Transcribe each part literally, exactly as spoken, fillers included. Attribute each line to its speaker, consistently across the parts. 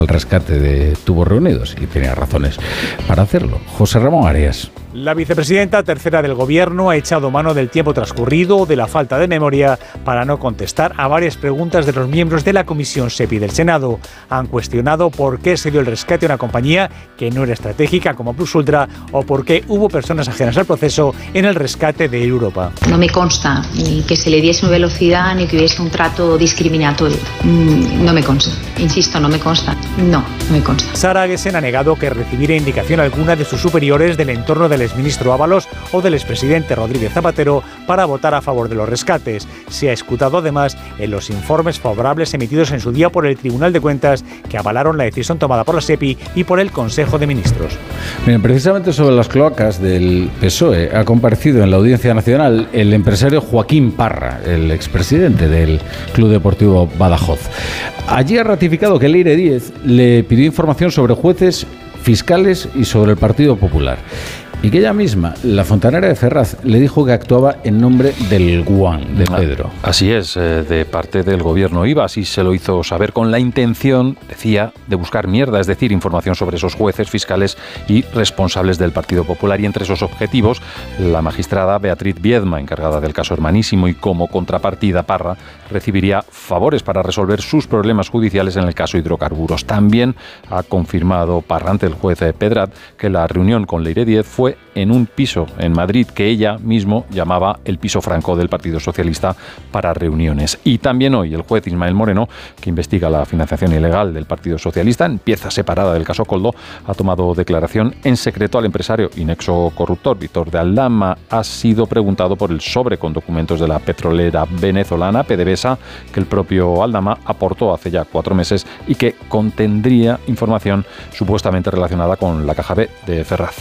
Speaker 1: el rescate de tubos reunidos y tenía razones para hacerlo. José Ramón Arias.
Speaker 2: La vicepresidenta tercera del Gobierno ha echado mano del tiempo transcurrido o de la falta de memoria para no contestar a varias preguntas de los miembros de la Comisión SEPI del Senado. Han cuestionado por qué se dio el rescate a una compañía que no era estratégica como Plus Ultra o por qué hubo personas ajenas al proceso en el rescate de Europa.
Speaker 3: No me consta ni que se le diese una velocidad ni que hubiese un trato discriminatorio. No me consta. Insisto, no me consta. No, no me consta.
Speaker 2: Sara Aguesen ha negado que recibiera indicación alguna de sus superiores del entorno del exministro Ábalos o del expresidente Rodríguez Zapatero para votar a favor de los rescates. Se ha escudado además en los informes favorables emitidos en su día por el Tribunal de Cuentas que avalaron la decisión tomada por la SEPI y por el Consejo de Ministros.
Speaker 1: Miren, precisamente sobre las cloacas del P S O E ha comparecido en la Audiencia Nacional el empresario Joaquín Parra, el expresidente del Club Deportivo Badajoz. Allí ha ratificado que Leire Díez le pidió información sobre jueces, fiscales y sobre el Partido Popular. Y que ella misma, la fontanera de Ferraz, le dijo que actuaba en nombre del Guan, de Pedro.
Speaker 4: Así es, de parte del gobierno iba, así se lo hizo saber con la intención, decía, de buscar mierda, es decir, información sobre esos jueces, fiscales y responsables del Partido Popular. Y entre esos objetivos, la magistrada Beatriz Viedma, encargada del caso Hermanísimo, y como contrapartida Parra, recibiría favores para resolver sus problemas judiciales en el caso hidrocarburos. También ha confirmado Parra ante el juez Pedrat que la reunión con Leire Díez fue en un piso en Madrid que ella mismo llamaba el piso franco del Partido Socialista para reuniones. Y también hoy el juez Ismael Moreno, que investiga la financiación ilegal del Partido Socialista en pieza separada del caso Koldo, ha tomado declaración en secreto al empresario y nexo corruptor Víctor de Aldama. Ha sido preguntado por el sobre con documentos de la petrolera venezolana PDVSA que el propio Aldama aportó hace ya cuatro meses y que contendría información supuestamente relacionada con la caja B de Ferraz.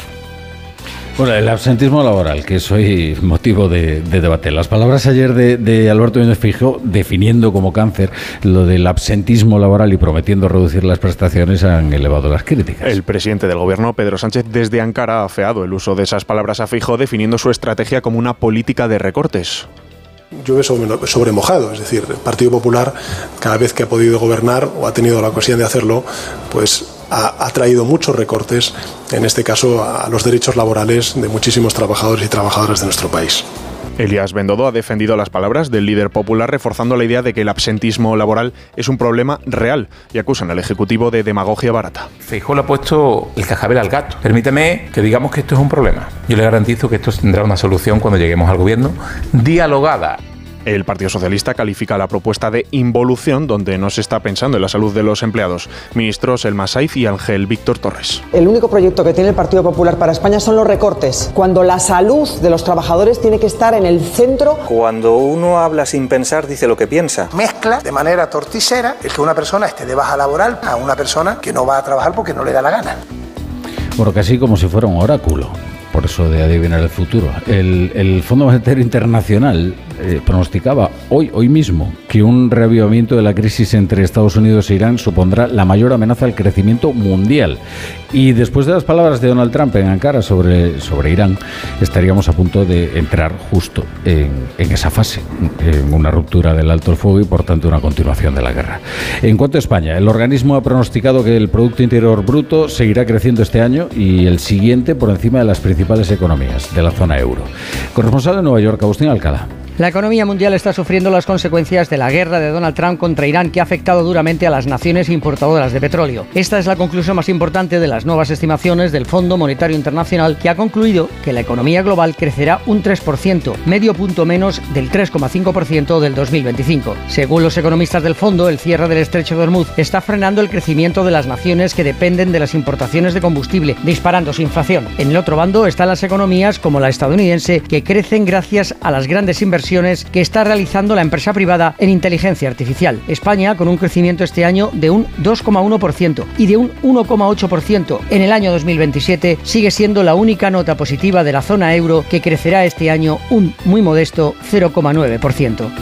Speaker 1: Bueno, el absentismo laboral, que es hoy motivo de, de debate. Las palabras ayer de, de Alberto Núñez Feijóo definiendo como cáncer lo del absentismo laboral y prometiendo reducir las prestaciones han elevado las críticas.
Speaker 5: El presidente del gobierno, Pedro Sánchez, desde Ankara ha afeado el uso de esas palabras a Feijóo, definiendo su estrategia como una política de recortes.
Speaker 6: Llueve sobre, sobre mojado, es decir, el Partido Popular, cada vez que ha podido gobernar o ha tenido la ocasión de hacerlo, pues ha, ha traído muchos recortes, en este caso a los derechos laborales de muchísimos trabajadores y trabajadoras de nuestro país.
Speaker 5: Elías Bendodo ha defendido las palabras del líder popular, reforzando la idea de que el absentismo laboral es un problema real y acusan al Ejecutivo de demagogia barata.
Speaker 7: Feijóo le ha puesto el cascabel al gato. Permíteme que digamos que esto es un problema. Yo le garantizo que esto tendrá una solución cuando lleguemos al gobierno, dialogada.
Speaker 5: El Partido Socialista califica la propuesta de involución, donde no se está pensando en la salud de los empleados. Ministros Elma Saiz y Ángel Víctor Torres.
Speaker 8: El único proyecto que tiene el Partido Popular para España son los recortes, cuando la salud de los trabajadores tiene que estar en el centro.
Speaker 9: Cuando uno habla sin pensar, dice lo que piensa.
Speaker 10: Mezcla de manera torticera el que una persona esté de baja laboral a una persona que no va a trabajar porque no le da la gana.
Speaker 1: Bueno, casi como si fuera un oráculo. Por eso de adivinar el futuro. El, el Fondo Monetario Internacional eh, pronosticaba hoy, hoy mismo que un reavivamiento de la crisis entre Estados Unidos e Irán supondrá la mayor amenaza al crecimiento mundial. Y después de las palabras de Donald Trump en Ankara sobre, sobre Irán, estaríamos a punto de entrar justo en, en esa fase, en una ruptura del alto el fuego y por tanto una continuación de la guerra. En cuanto a España, el organismo ha pronosticado que el Producto Interior Bruto seguirá creciendo este año y el siguiente por encima de las principales principales economías de la zona euro. Corresponsal de Nueva York, Agustín Alcalá.
Speaker 11: La economía mundial está sufriendo las consecuencias de la guerra de Donald Trump contra Irán, que ha afectado duramente a las naciones importadoras de petróleo. Esta es la conclusión más importante de las nuevas estimaciones del Fondo Monetario Internacional, que ha concluido que la economía global crecerá un tres por ciento, medio punto menos del tres coma cinco por ciento del dos mil veinticinco. Según los economistas del fondo, el cierre del estrecho de Hormuz está frenando el crecimiento de las naciones que dependen de las importaciones de combustible, disparando su inflación. En el otro bando están las economías como la estadounidense, que crecen gracias a las grandes inversiones que está realizando la empresa privada en inteligencia artificial. España, con un crecimiento este año de un dos coma uno por ciento y de un uno coma ocho por ciento en el año dos mil veintisiete, sigue siendo la única nota positiva de la zona euro, que crecerá este año un muy modesto cero coma nueve por ciento.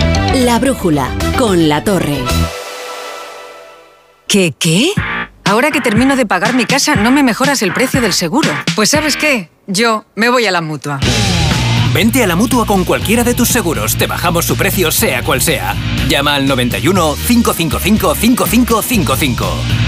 Speaker 12: La brújula, con La Torre.
Speaker 13: ¿Qué qué? Ahora que termino de pagar mi casa, ¿no me mejoras el precio del seguro? Pues ¿sabes qué? Yo me voy a la Mutua.
Speaker 14: Vente a la Mutua con cualquiera de tus seguros. Te bajamos su precio sea cual sea. Llama al noventa y uno, cinco cinco cinco, cinco cinco cinco cinco.